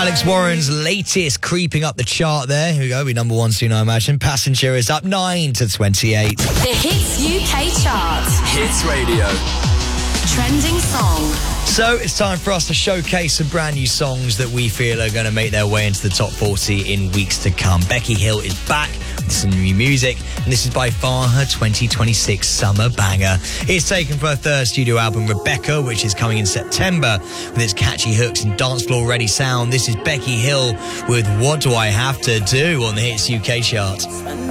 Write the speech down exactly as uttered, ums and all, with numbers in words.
Alex Warren's latest creeping up the chart there. Here we go. We number one soon, I imagine. Passenger is up nine to twenty-eight. The Hits U K chart. Hits Radio. Trending song. So it's time for us to showcase some brand new songs that we feel are going to make their way into the top forty in weeks to come. Becky Hill is back with some new music, and this is by far her twenty twenty-six summer banger. It's taken from her third studio album, Rebecca, which is coming in September with its catchy hooks and dance floor ready sound. This is Becky Hill with What Do I Have to Do on the Hits U K chart.